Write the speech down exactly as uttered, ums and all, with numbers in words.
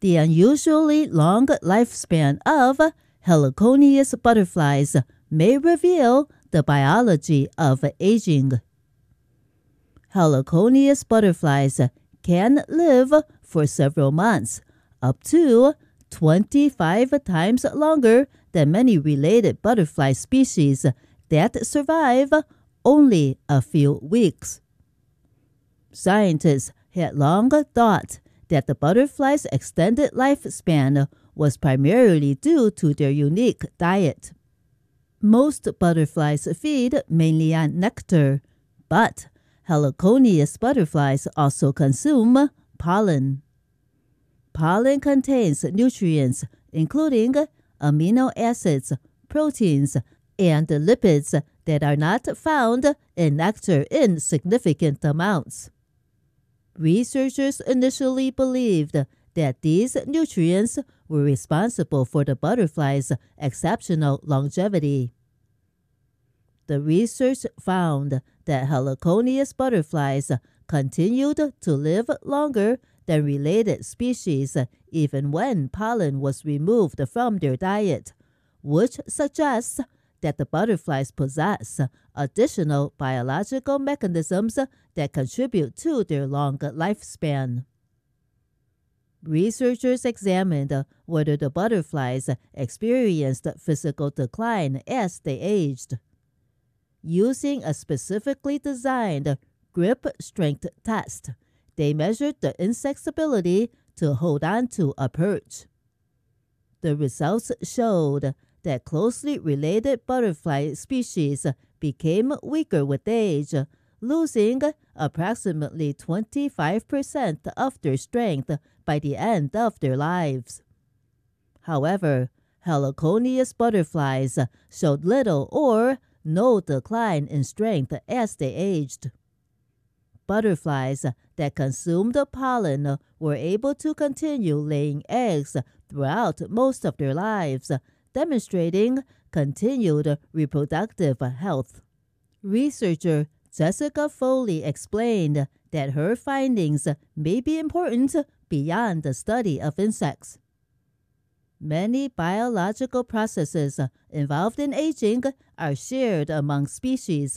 The unusually long lifespan of heliconius butterflies may reveal the biology of aging. Heliconius butterflies can live for several months, up to twenty-five times longer than many related butterfly species that survive only a few weeks. Scientists had long thought that the butterfly's extended lifespan was primarily due to their unique diet. Most butterflies feed mainly on nectar, but heliconius butterflies also consume pollen. Pollen contains nutrients including amino acids, proteins, and lipids that are not found in nectar in significant amounts. Researchers initially believed that these nutrients were responsible for the butterfly's exceptional longevity. The research found that heliconius butterflies continued to live longer than related species even when pollen was removed from their diet, which suggests that the butterflies possess additional biological mechanisms that contribute to their long lifespan. Researchers examined whether the butterflies experienced physical decline as they aged. Using a specifically designed grip strength test, they measured the insect's ability to hold on to a perch. The results showed that closely related butterfly species became weaker with age, losing approximately twenty-five percent of their strength by the end of their lives. However, heliconius butterflies showed little or no decline in strength as they aged. Butterflies that consumed pollen were able to continue laying eggs throughout most of their lives, demonstrating continued reproductive health. Researcher Jessica Foley explained that her findings may be important beyond the study of insects. Many biological processes involved in aging are shared among species,